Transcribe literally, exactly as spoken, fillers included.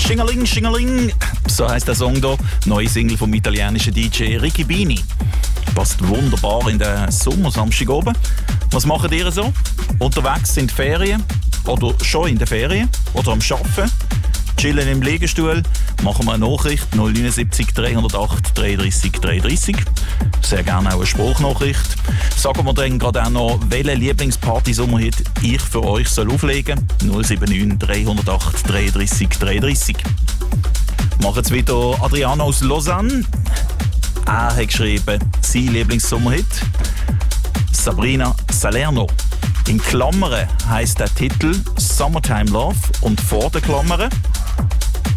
Schingerling, Schingerling, so heisst der Song hier. Neue Single vom italienischen D J Ricky Bini. Passt wunderbar in den Sommersamstag oben. Was macht ihr so? Unterwegs in die Ferien? Oder schon in den Ferien? Oder am Arbeiten? Chillen im Liegestuhl? Machen wir eine Nachricht null neun sieben drei null acht dreiunddreißig dreiunddreißig. Sehr gerne auch eine Spruchnachricht. Sagen wir dann gerade auch noch, welchen Lieblingsparty-Sommerhit ich für euch soll auflegen soll. null sieben neun drei null acht dreiunddreißig dreiunddreißig. Machen jetzt wieder Adriano aus Lausanne. Er hat geschrieben, sein Lieblingssommerhit. Sabrina Salerno. In Klammern heisst der Titel Summertime Love und vor den Klammern